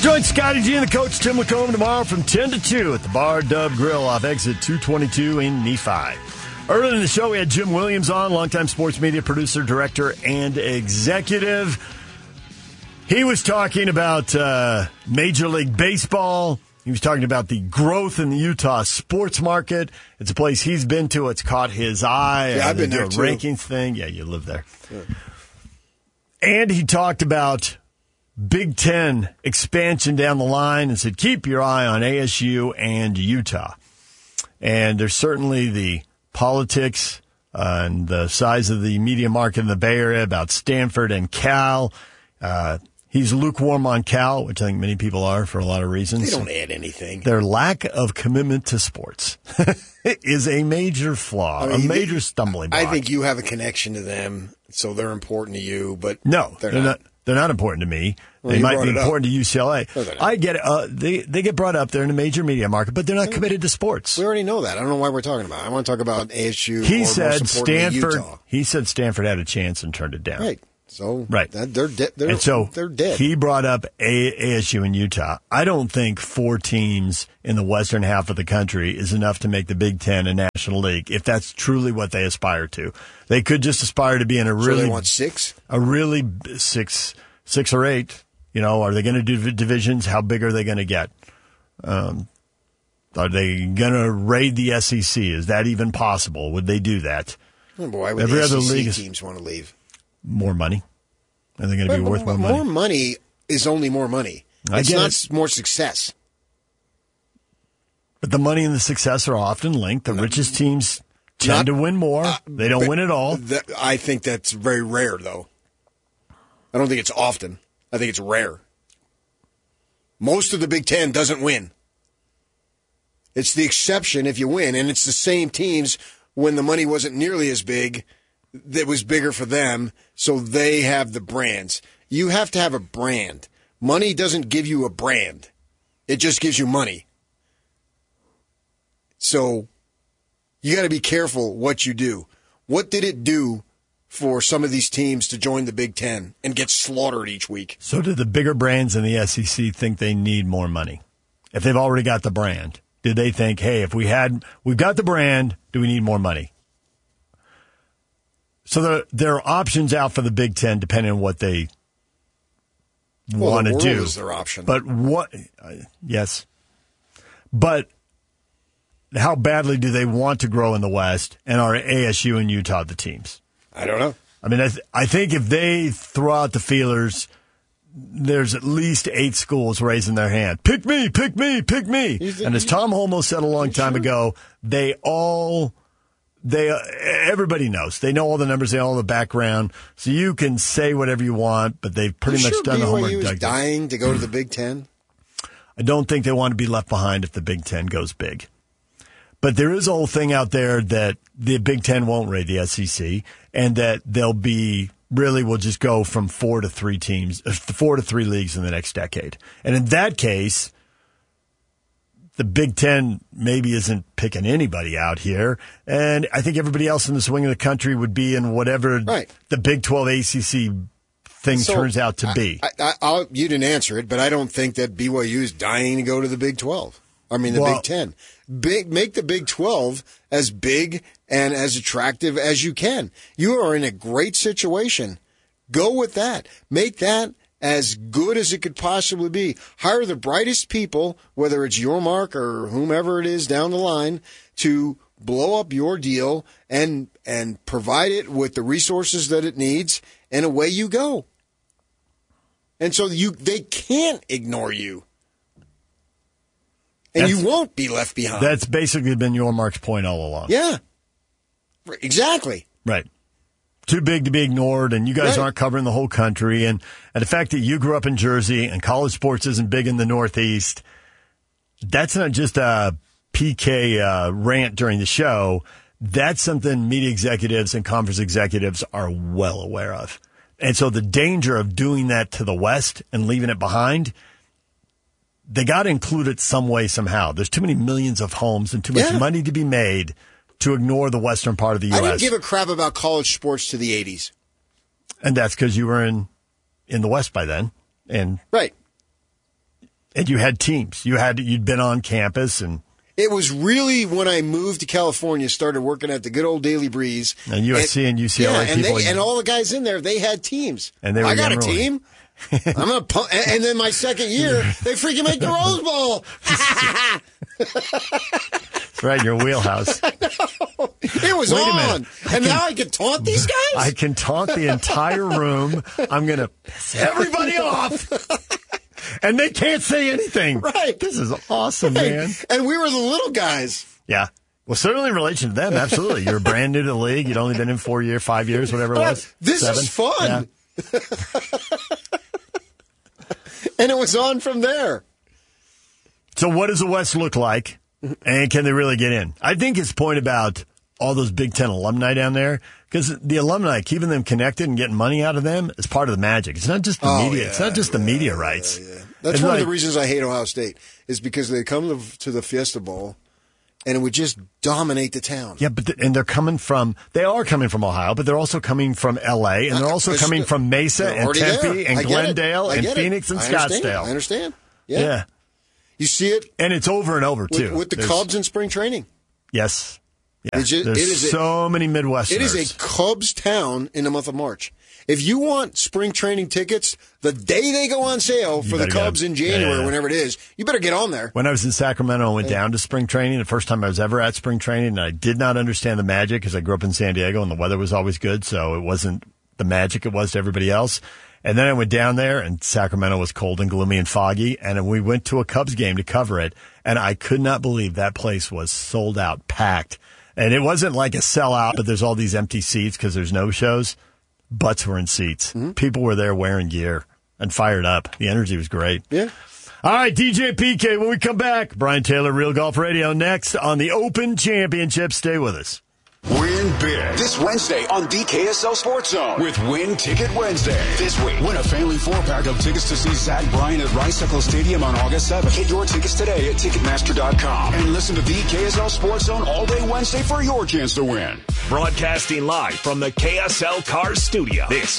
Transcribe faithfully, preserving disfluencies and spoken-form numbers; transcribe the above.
Join Scotty G and the coach Tim Lacombe tomorrow from ten to two at the Bar Dub Grill off exit two twenty-two in Nephi. Earlier in the show, we had Jim Williams on, longtime sports media producer, director, and executive. He was talking about uh, Major League Baseball. He was talking about the growth in the Utah sports market. It's a place he's been to. It's caught his eye. Yeah, uh, I've been do there, a too. rankings thing. Yeah, you live there. Yeah. And he talked about Big Ten expansion down the line and said, keep your eye on A S U and Utah. And there's certainly the politics uh, and the size of the media market in the Bay Area about Stanford and Cal. Uh, he's lukewarm on Cal, which I think many people are for a lot of reasons. They don't add anything. Their lack of commitment to sports is a major flaw, I mean, a major stumbling block. I think you have a connection to them, so they're important to you, but no, they're, they're not. not. They're not important to me. Well, they might be it important to U C L A. No, I get it. Uh, they they get brought up there in the major media market, but they're not committed to sports. We already know that. I don't know why we're talking about it. I want to talk about A S U. He or said most importantly, Stanford. Utah. He said Stanford had a chance and turned it down. Right. So right. That, they're de- they're and so they're dead. He brought up a- ASU and Utah. I don't think four teams in the western half of the country is enough to make the Big Ten a national league. If that's truly what they aspire to, they could just aspire to be in a really so they want six, a really six, six or eight. You know, are they going to do divisions? How big are they going to get? Um, are they going to raid the S E C? Is that even possible? Would they do that? Oh, boy, why would Every the other S E C league is teams want to leave? More money. Are they going to be but, worth but more money? More money is only more money. I It's get not it. more success. But the money and the success are often linked. The richest teams tend Not, to win more. Uh, they don't win it all. That, I think that's very rare, though. I don't think it's often. I think it's rare. Most of the Big Ten doesn't win. It's the exception if you win, and it's the same teams when the money wasn't nearly as big that was bigger for them, so they have the brands. You have to have a brand. Money doesn't give you a brand. It just gives you money. So you got to be careful what you do. What did it do for some of these teams to join the Big Ten and get slaughtered each week? So do the bigger brands in the S E C think they need more money? If they've already got the brand, did they think, hey, if we had, we've got the brand, do we need more money? So there, there are options out for the Big Ten depending on what they well, want to the do. world is their option. But what, uh, yes. But how badly do they want to grow in the West, and are A S U and Utah the teams? I don't know. I mean, I, th- I think if they throw out the feelers, there's at least eight schools raising their hand. Pick me, pick me, pick me. And as Tom Holmoe said a long time sure? ago, they all, they uh, everybody knows. They know all the numbers, they know all the background. So you can say whatever you want, but they've pretty you much sure done the homework. B Y U is Doug. dying to go to the Big Ten? I don't think they want to be left behind if the Big Ten goes big. But there is a whole thing out there that the Big Ten won't raid the S E C, and that they'll be really will just go from four to three teams, four to three leagues in the next decade. And in that case, the Big Ten maybe isn't picking anybody out here, and I think everybody else in the swing of the country would be in whatever right. the Big twelve A C C thing so turns out to be. I, I, I'll, you didn't answer it, but I don't think that B Y U is dying to go to the Big twelve. I mean, the well, Big Ten. Big, make the Big twelve as big and as attractive as you can. You are in a great situation. Go with that. Make that as good as it could possibly be. Hire the brightest people, whether it's your mark or whomever it is down the line, to blow up your deal and and provide it with the resources that it needs, and away you go. And so you they can't ignore you. And That's, you won't be left behind. That's basically been your Mark's point all along. Yeah. Exactly. Right. Too big to be ignored, and you guys right. aren't covering the whole country. And, and the fact that you grew up in Jersey and college sports isn't big in the Northeast, that's not just a P K uh, rant during the show. That's something media executives and conference executives are well aware of. And so the danger of doing that to the West and leaving it behind, they got to include it some way, somehow. There's too many millions of homes and too much yeah. money to be made to ignore the western part of the U S. I didn't give a crap about college sports to the eighties. And that's because you were in, in the West by then. And right. And you had teams. You had you'd been on campus, and it was really when I moved to California, started working at the good old Daily Breeze, and U S C and, and U C L A yeah, and, people, they, and all the guys in there, they had teams. And they were I got a rolling. team. I'm gonna pump, and, and then my second year, they freaking make the Rose Bowl. It's right in your wheelhouse. It was Wait a on, minute. and can, now I can taunt these guys. I can taunt the entire room. I'm gonna piss everybody off. And they can't say anything. Right. This is awesome, right. man. And we were the little guys. Yeah. Well, certainly in relation to them, absolutely. You're brand new to the league. You'd only been in four years, five years, whatever it was. This Seven. is fun. Yeah. And it was on from there. So what does the West look like? And can they really get in? I think his point about all those Big Ten alumni down there, because the alumni, keeping them connected and getting money out of them is part of the magic. It's not just the Oh, media. yeah, it's not just yeah, the media yeah, rights. Yeah, yeah. That's It's one like, of the reasons I hate Ohio State, is because they come to, to the Fiesta Bowl and it would just dominate the town. Yeah, but the, and they're coming from, they are coming from Ohio, but they're also coming from L A, and they're also It's coming the- from Mesa they're and already Tempe there. and I get it. Glendale I and get it. Phoenix and I understand. Scottsdale. I understand. Yeah. Yeah. You see it And it's over and over, with, too. with the There's- Cubs in spring training. Yes. Yeah. It's just- There's it is a- so many Midwesterners. It is a Cubs town in the month of March. If you want spring training tickets, the day they go on sale for the better get Cubs them. in January, Yeah, yeah. whenever it is, you better get on there. When I was in Sacramento and went down to spring training, the first time I was ever at spring training, and I did not understand the magic because I grew up in San Diego and the weather was always good, so it wasn't the magic it was to everybody else. And then I went down there, and Sacramento was cold and gloomy and foggy, and we went to a Cubs game to cover it, and I could not believe that place was sold out, packed. And it wasn't like a sellout, but there's all these empty seats because there's no shows. Butts were in seats. Mm-hmm. People were there wearing gear and fired up. The energy was great. Yeah. All right, D J P K, when we come back, Brian Taylor, Real Golf Radio, next on the Open Championship. Stay with us. Win big this Wednesday on the K S L Sports Zone with Win Ticket Wednesday. This week, win a family four-pack of tickets to see Zach Bryan at Rice-Eccles Stadium on August seventh. Get your tickets today at Ticketmaster dot com and listen to the K S L Sports Zone all day Wednesday for your chance to win. Broadcasting live from the K S L Cars Studio. This